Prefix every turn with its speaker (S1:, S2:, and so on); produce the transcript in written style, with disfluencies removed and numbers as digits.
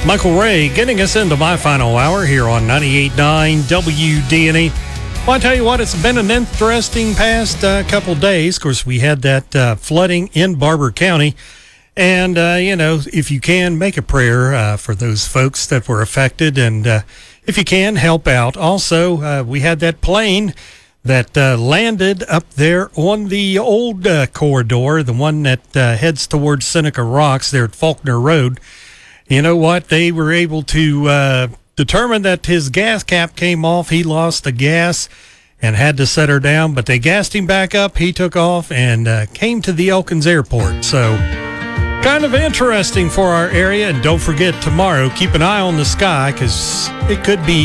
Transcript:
S1: Michael Ray getting us into my final hour here on 98.9 WDNE. Well, I tell you what, it's been an interesting past couple days. Of course, we had that flooding in Barber County. And, if you can, make a prayer for those folks that were affected. And if you can, help out. Also, we had that plane that landed up there on the old corridor, the one that heads towards Seneca Rocks there at Faulkner Road. You know what? They were able to determine that his gas cap came off. He lost the gas and had to set her down, but they gassed him back up. He took off and came to the Elkins Airport. So kind of interesting for our area. And don't forget, tomorrow, keep an eye on the sky because it could be